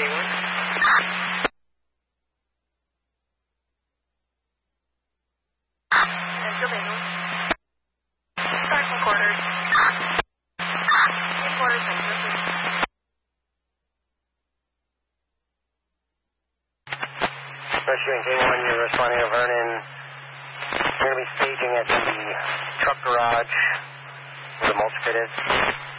K1. And Tobago. Start from quarters. In quarters and surface. Rescue in K1, you're responding to Vernon. You're going to be staging at the truck garage where the mulch pit is.